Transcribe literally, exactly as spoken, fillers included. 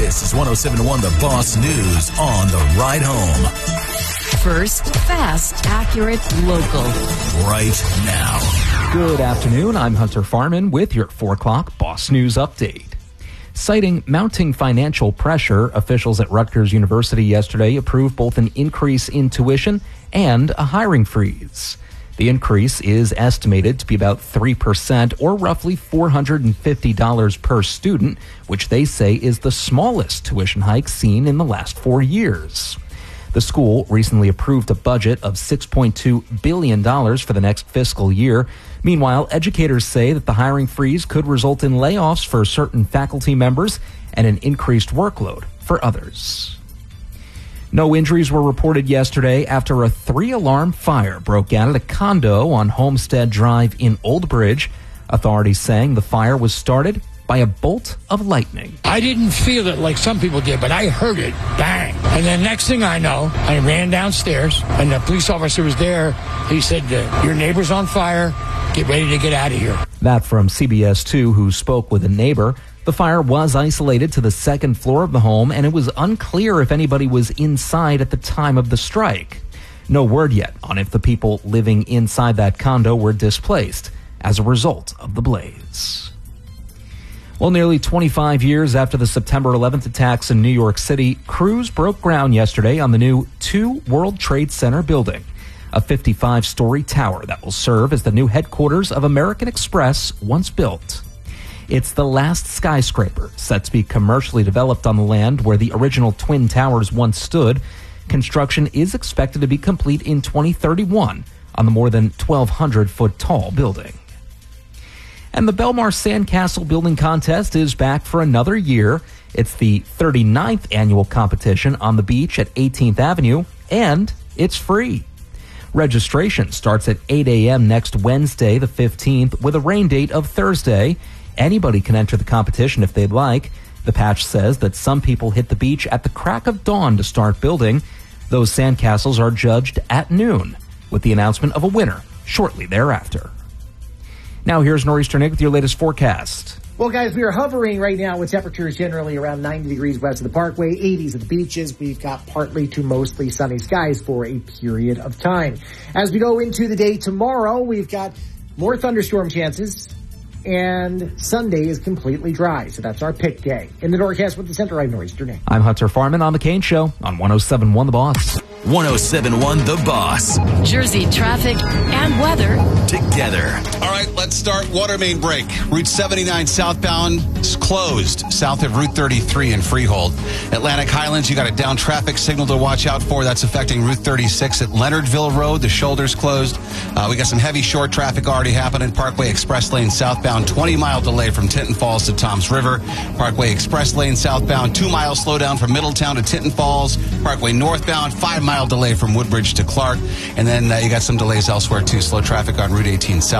This is one oh seven point one The Boss News on the ride home. First, fast, accurate, local. Right now. Good afternoon. I'm Hunter Farman with your four o'clock Boss News update. Citing mounting financial pressure, officials at Rutgers University yesterday approved both an increase in tuition and a hiring freeze. The increase is estimated to be about three percent or roughly four hundred fifty dollars per student, which they say is the smallest tuition hike seen in the last four years. The school recently approved a budget of six point two billion dollars for the next fiscal year. Meanwhile, educators say that the hiring freeze could result in layoffs for certain faculty members and an increased workload for others. No injuries were reported yesterday after a three-alarm fire broke out at a condo on Homestead Drive in Old Bridge. Authorities saying the fire was started by a bolt of lightning. I didn't feel it like some people did, but I heard it, bang. And then next thing I know, I ran downstairs, and the police officer was there. He said, your neighbor's on fire. Get ready to get out of here. That from C B S two, who spoke with a neighbor. The fire was isolated to the second floor of the home, and it was unclear if anybody was inside at the time of the strike. No word yet on if the people living inside that condo were displaced as a result of the blaze. Well, nearly twenty-five years after the September eleventh attacks in New York City, crews broke ground yesterday on the new two World Trade Center building, a fifty-five story tower that will serve as the new headquarters of American Express once built. It's the last skyscraper set to be commercially developed on the land where the original Twin Towers once stood. Construction is expected to be complete in twenty thirty-one on the more than twelve hundred foot tall building. And the Belmar Sandcastle Building Contest is back for another year. It's the thirty-ninth annual competition on the beach at eighteenth Avenue, and it's free. Registration starts at eight a.m. next Wednesday, the fifteenth, with a rain date of Thursday. Anybody can enter the competition if they'd like. The patch says that some people hit the beach at the crack of dawn to start building. Those sandcastles are judged at noon, with the announcement of a winner shortly thereafter. Now here's Nor'easter Nick with your latest forecast. Well, guys, we are hovering right now with temperatures generally around ninety degrees west of the Parkway, eighties at the beaches. We've got partly to mostly sunny skies for a period of time. As we go into the day tomorrow, we've got more thunderstorm chances, and Sunday is completely dry. So that's our pick day. In the Norcast with the Center, I'm Nor'easter Nick. I'm Hunter Farman on The Kane Show on one oh seven point one The Boss. one oh seven point one The Boss. Jersey traffic and weather Together. All right, let's start water main break. Route seventy-nine southbound is closed south of Route thirty-three in Freehold. Atlantic Highlands, you got a down traffic signal to watch out for. That's affecting Route thirty-six at Leonardville Road. The shoulder's closed. Uh, we got some heavy short traffic already happening. Parkway Express Lane southbound, twenty mile delay from Tinton Falls to Toms River. Parkway Express Lane southbound, two mile slowdown from Middletown to Tinton Falls. Parkway northbound, five mile delay from Woodbridge to Clark. And then uh, you got some delays elsewhere too. Slow traffic on Route eighteen south.